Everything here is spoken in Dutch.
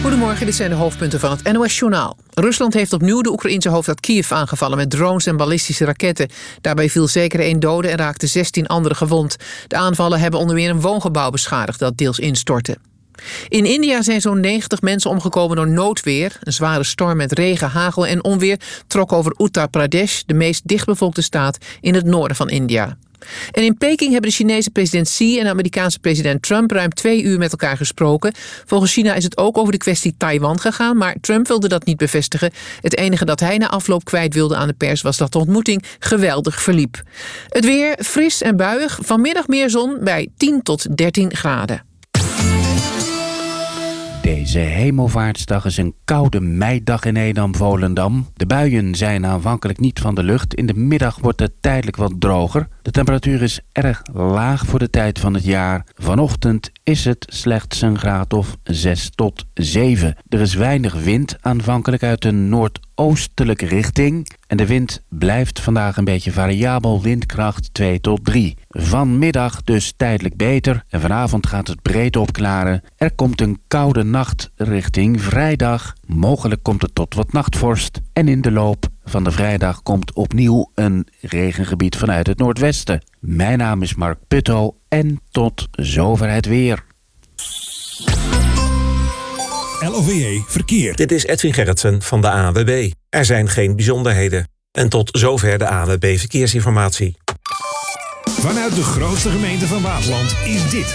Goedemorgen, dit zijn de hoofdpunten van het NOS-journaal. Rusland heeft opnieuw de Oekraïense hoofdstad Kiev aangevallen met drones en ballistische raketten. Daarbij viel zeker 1 dode en raakten 16 anderen gewond. De aanvallen hebben onder meer een woongebouw beschadigd dat deels instortte. In India zijn zo'n 90 mensen omgekomen door noodweer. Een zware storm met regen, hagel en onweer trok over Uttar Pradesh, de meest dichtbevolkte staat in het noorden van India. En in Peking hebben de Chinese president Xi en de Amerikaanse president Trump ruim 2 uur met elkaar gesproken. Volgens China is het ook over de kwestie Taiwan gegaan, maar Trump wilde dat niet bevestigen. Het enige dat hij na afloop kwijt wilde aan de pers was dat de ontmoeting geweldig verliep. Het weer fris en buiig, vanmiddag meer zon bij 10 tot 13 graden. Deze hemelvaartsdag is een koude meidag in Edam-Volendam. De buien zijn aanvankelijk niet van de lucht. In de middag wordt het tijdelijk wat droger. De temperatuur is erg laag voor de tijd van het jaar. Vanochtend is het slechts een graad of 6 tot 7. Er is weinig wind, aanvankelijk uit een noordoostelijke richting. En de wind blijft vandaag een beetje variabel, windkracht 2 tot 3. Vanmiddag dus tijdelijk beter en vanavond gaat het breed opklaren. Er komt een koude nacht richting vrijdag. Mogelijk komt het tot wat nachtvorst. En in de loop van de vrijdag komt opnieuw een regengebied vanuit het noordwesten. Mijn naam is Mark Putto en tot zover het weer. LOVE Verkeer. Dit is Edwin Gerritsen van de ANWB. Er zijn geen bijzonderheden. En tot zover de ANWB Verkeersinformatie. Vanuit de grootste gemeente van Waasland is dit